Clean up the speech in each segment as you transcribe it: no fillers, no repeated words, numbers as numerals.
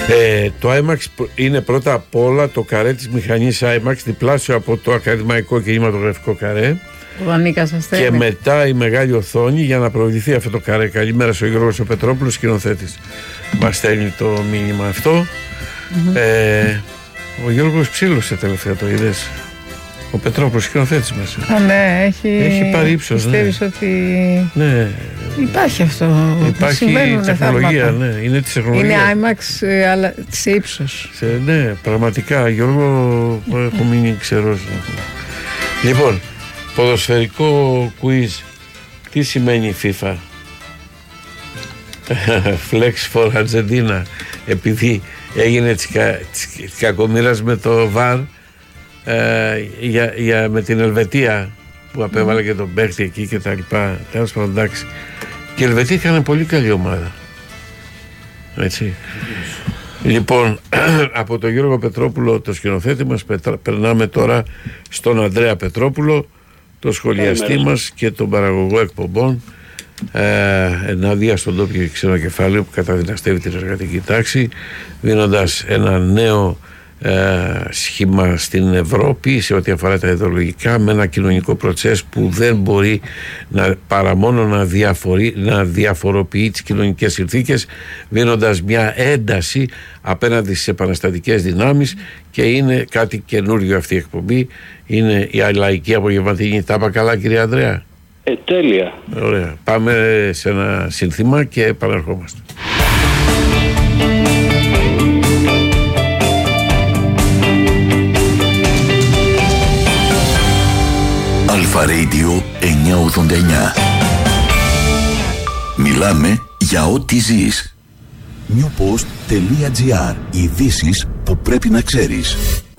Το IMAX είναι πρώτα απ' όλα το καρέ της μηχανής IMAX, διπλάσιο από το ακαδημαϊκό κινηματογραφικό καρέ. Και μετά η μεγάλη οθόνη για να προβληθεί αυτό το καρέ. Καλημέρα στο Γιώργος ο Πετρόπουλος, σκηνοθέτης. Μας στέλνει το μήνυμα αυτό. Ο Γιώργος ψήλωσε τελευταία, το είδες? Ο Πετρόπουλος, σκηνοθέτης μας. Ναι, έχει πάρει ύψος. Πιστεύεις ότι υπάρχει αυτό? Υπάρχει τεχνολογία, ναι. Είναι της τεχνολογίας. Είναι IMAX, αλλά σε ύψος. Ναι, πραγματικά, Γιώργο, έχω μείνει ξερός. Λοιπόν, ποδοσφαιρικό quiz. Τι σημαίνει FIFA? Flex for Argentina. Επειδή έγινε της κακομοίρας με το VAR, με την Ελβετία που απέβαλε και τον παίχτη εκεί και τα λοιπά. Τέλος πάντων, εντάξει. Και η Ελβετία είχαν πολύ καλή ομάδα. Έτσι. Λοιπόν, από τον Γιώργο Πετρόπουλο, το σκηνοθέτη μας, περνάμε τώρα στον Ανδρέα Πετρόπουλο, το σχολιαστή μας και τον παραγωγό εκπομπών, ενάντια στον τόπιο ξένο κεφάλαιο που καταδυναστεύει την εργατική τάξη, δίνοντας ένα νέο σχήμα στην Ευρώπη σε ό,τι αφορά τα ιδεολογικά, με ένα κοινωνικό προτσές που δεν μπορεί παρά μόνο να διαφοροποιεί τις κοινωνικές συνθήκες, δίνοντας μια ένταση απέναντι στις επαναστατικές δυνάμεις. Και είναι κάτι καινούριο αυτή η εκπομπή, είναι η λαϊκή απογευματινή. Τα είπα καλά, κύριε Ανδρέα? Τέλεια. Ωραία, πάμε σε ένα σύνθημα και επαναρχόμαστε. Αλφα Radio 989. Μιλάμε για ό,τι ζεις. Newpost.gr. Ειδήσεις που πρέπει να ξέρεις.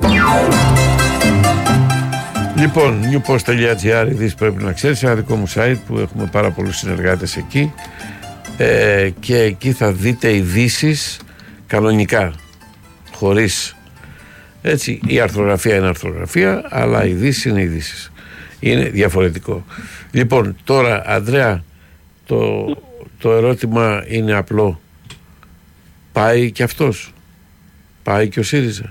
Λοιπόν, newpost.gr, ειδήσεις πρέπει να ξέρεις. Ένα δικό μου site που έχουμε πάρα πολλούς συνεργάτες εκεί, και εκεί θα δείτε ειδήσεις κανονικά, χωρίς, έτσι, η αρθρογραφία είναι αρθρογραφία, αλλά οι ειδήσεις είναι ειδήσεις. Είναι διαφορετικό. Λοιπόν, τώρα, Ανδρέα, το ερώτημα είναι απλό. Πάει και αυτός? Πάει και ο ΣΥΡΙΖΑ?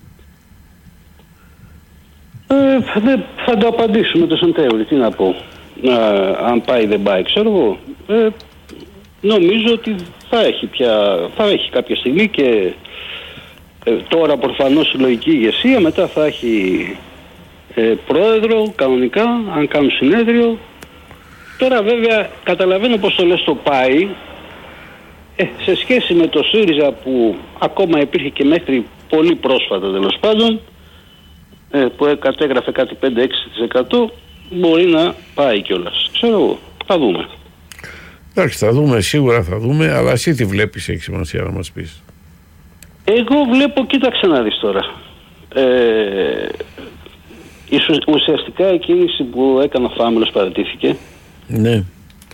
Θα το απαντήσουμε το Σεπτέμβριο. Τι να πω? Αν πάει δεν πάει, ξέρω εγώ. Νομίζω ότι θα έχει κάποια στιγμή και τώρα προφανώς η λογική ηγεσία, μετά θα έχει πρόεδρο κανονικά, αν κάνουν συνέδριο. Τώρα βέβαια καταλαβαίνω πως το λες το πάει, σε σχέση με το ΣΥΡΙΖΑ που ακόμα υπήρχε και μέχρι πολύ πρόσφατα τέλος πάντων, που κατέγραφε κάτι 5-6%, μπορεί να πάει κιόλας. Ξέρω εγώ, θα δούμε. Εντάξει, θα δούμε, σίγουρα θα δούμε, αλλά εσύ τι βλέπεις, έχει σημασία να μας πεις? Εγώ βλέπω, κοίταξε να δεις τώρα. Ουσιαστικά η κίνηση που έκανε ο Φάμελος παρατήθηκε. Ναι.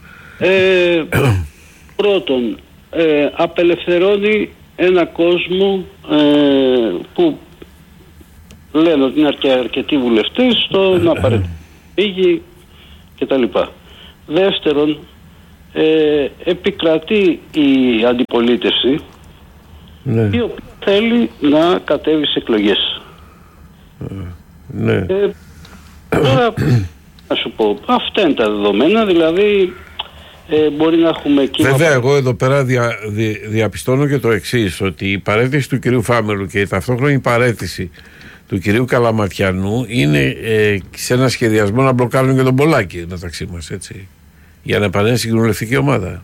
Πρώτον, απελευθερώνει ένα κόσμο που λένε ότι είναι αρκετοί βουλευτές στο να παρετήγει κτλ. Δεύτερον, επικρατεί η αντιπολίτευση, ναι, η οποία θέλει να κατέβει σε εκλογές. Ναι. Τώρα, να σου πω, αυτά είναι τα δεδομένα, δηλαδή μπορεί να έχουμε κύμα... Βέβαια, εγώ εδώ πέρα διαπιστώνω και το εξής, ότι η παρέτηση του κυρίου Φάμελου και η ταυτόχρονη παρέτηση του κυρίου Καλαματιανού είναι σε ένα σχεδιασμό να μπλοκάρουν και τον Πολάκη μεταξύ μας, έτσι, για να επανέλθει η κοινοβουλευτική ομάδα.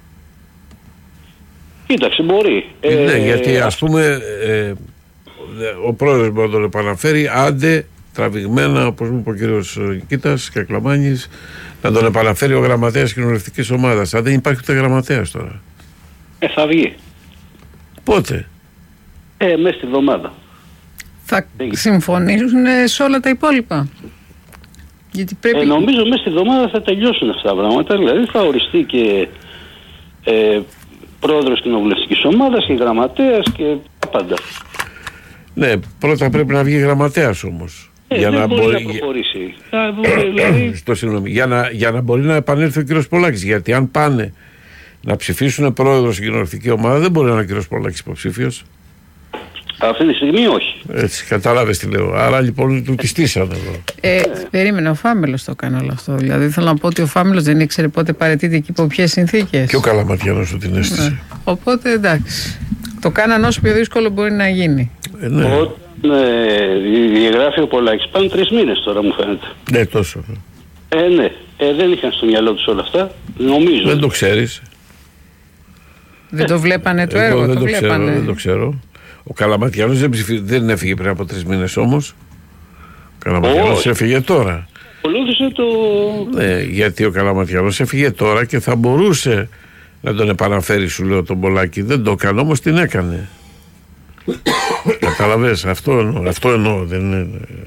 Κοίταξε, μπορεί. Ναι, γιατί ας πούμε ο πρόεδρος μπορεί να τον επαναφέρει, άντε τραβηγμένα, όπως μου είπε ο κύριος Κίτας Κακλαμάνης, να τον επαναφέρει ο γραμματέας κοινοβουλευτικής ομάδας. Αν δεν υπάρχει ούτε γραμματέας τώρα. Θα βγει. Πότε? Μέσα στη εβδομάδα. Θα συμφωνήσουν σε όλα τα υπόλοιπα? Γιατί πρέπει... νομίζω μέσα στη εβδομάδα θα τελειώσουν αυτά τα πράγματα. Δηλαδή θα οριστεί και πρόεδρος κοινοβουλευτικής ομάδας και γραμματέας και πάντα. Ναι, πρώτα πρέπει να βγει γραμματέας όμως. Για να μπορεί να προχωρήσει. Δηλαδή... για να μπορεί να επανέλθει ο κύριος Πολάκης. Γιατί αν πάνε να ψηφίσουν πρόεδρο στην κοινοβουλευτική ομάδα, δεν μπορεί να είναι ο κύριος Πολάκης υποψήφιος. Αυτή τη στιγμή όχι. Έτσι, κατάλαβες τι λέω. Άρα λοιπόν του τη στήσανε εδώ. Περίμενε, ο Φάμελος το έκανε όλο αυτό. Δηλαδή θέλω να πω ότι ο Φάμελος δεν ήξερε πότε παραιτείται και υπό ποιες συνθήκες. Και ο Καλαματιανός του την έστησε. Ναι. Οπότε εντάξει. Το κάναν όσο πιο δύσκολο μπορεί να γίνει. Ναι. Όταν διαγράφει ο Πολάκης, πάνε 3 μήνες τώρα μου φαίνεται. Ναι, τόσο. Ναι. Δεν είχαν στο μυαλό τους όλα αυτά. Νομίζω. Δεν το ξέρεις. Δεν το βλέπανε το έργο, δεν το βλέπανε. Ξέρω, δεν το ξέρω. Ο Καλαματιανός δεν έφυγε πριν από 3 μήνες όμως. Ο Καλαματιανός έφυγε τώρα. Ακολούθησε το... Ναι, γιατί ο Καλαματιανός έφυγε τώρα και θα μπορούσε να τον επαναφέρει, σου λέω, τον Πολάκη. Δεν το έκανε, όμως την έκανε. Καταλαβες, αυτό εννοώ. Δεν είναι...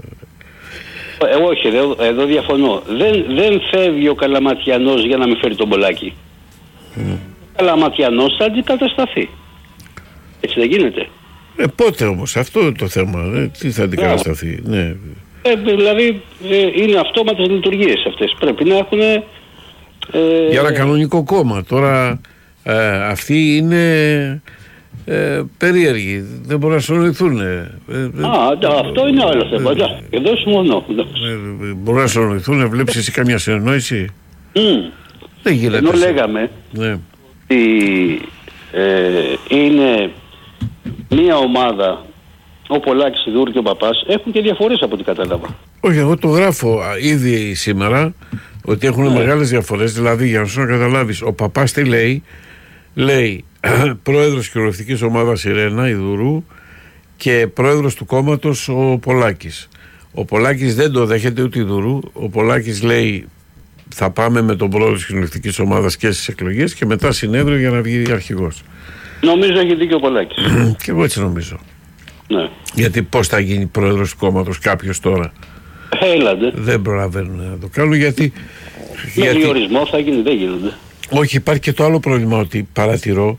όχι, εδώ διαφωνώ. Δεν φεύγει ο Καλαματιανός για να μην φέρει τον Πολάκη. Ο Καλαματιανός θα αντικατασταθεί. Έτσι δεν γίνεται? Πότε όμως, αυτό είναι το θέμα. Τι θα αντικατασταθεί? Ναι. Δηλαδή είναι αυτόματες λειτουργίες αυτές. Πρέπει να έχουν... για ένα κανονικό κόμμα. Τώρα αυτοί είναι περίεργοι. Δεν μπορούν να συνοηθούν. Αυτό είναι άλλο θέμα. Εδώ συμφωνώ. Μπορούν να συνοηθούν. Βλέπεις εσύ καμιά συνεννόηση? Δεν γίνεται. Ενώ λέγαμε ότι είναι μία ομάδα, ο Πολάκης, η Δούρ και ο Παπάς, έχουν και διαφορές από ό,τι κατάλαβα. Όχι, εγώ το γράφω ήδη σήμερα ότι έχουν μεγάλες διαφορές. Δηλαδή, για να σου καταλάβεις, ο Παπάς τι λέει? Λέει πρόεδρος κοινοβουλευτικής ομάδας Ιρένα Ιδουρού και πρόεδρος του κόμματος ο Πολάκης. Ο Πολάκης δεν το δέχεται ούτε Ιδουρού. Ο Πολάκης λέει θα πάμε με τον πρόεδρο της κοινοβουλευτικής ομάδας και στις εκλογές και μετά συνέδριο για να βγει αρχηγός. Νομίζω έχει δίκιο ο Πολάκης. Και εγώ έτσι νομίζω. Ναι. Γιατί πώς θα γίνει πρόεδρος του κόμματος κάποιος τώρα? Έλατε. Δεν προλαβαίνουν να το κάνουν γιατί... Με διορισμό θα γίνει, δεν γίνονται. Όχι, υπάρχει και το άλλο πρόβλημα ότι παρατηρώ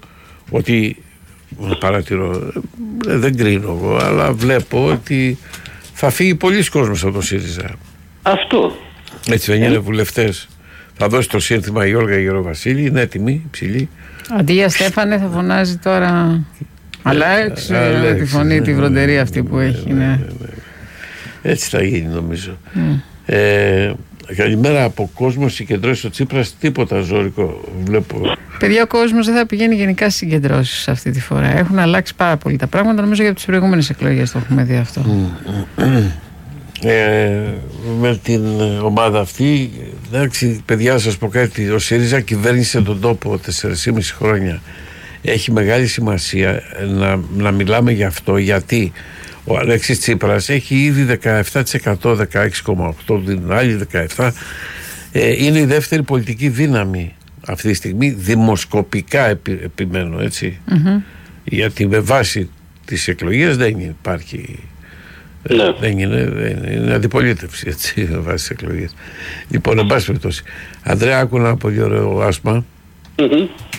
δεν κρίνω εγώ, αλλά βλέπω ότι θα φύγει πολλοί κόσμος από το ΣΥΡΙΖΑ. Αυτό. Έτσι δεν είναι? Βουλευτές. Θα δώσει το σύνθημα η Όλγα Γεροβασίλη, είναι έτοιμη, ψηλή. Αντί για Στέφανε θα φωνάζει τώρα Αλέξη, τη φωνή, τη βροντερή αυτή που έχει. Ναι. Έτσι θα γίνει νομίζω. Καλημέρα από κόσμο, συγκεντρώσει ο Τσίπρας, τίποτα ζώρικο βλέπω. Παιδιά, ο κόσμος δεν θα πηγαίνει γενικά στις συγκεντρώσεις αυτή τη φορά. Έχουν αλλάξει πάρα πολύ τα πράγματα, νομίζω για τις προηγούμενες εκλογές το έχουμε δει αυτό. Με την ομάδα αυτή, εντάξει παιδιά, σας πω κάτι, ο ΣΥΡΙΖΑ κυβέρνησε τον τόπο 4,5 χρόνια. Έχει μεγάλη σημασία να μιλάμε γι' αυτό, γιατί ο Αλέξης Τσίπρας έχει ήδη 17%, 16,8%, την άλλη 17%. Είναι η δεύτερη πολιτική δύναμη αυτή τη στιγμή, δημοσκοπικά επιμένω, έτσι. Γιατί με βάση τις εκλογές δεν υπάρχει... Δεν είναι αντιπολίτευση, έτσι, με βάση τις εκλογές. Λοιπόν, εν πάση περιπτώσει, Ανδρέα, άκου ένα πολύ ωραίο άσμα.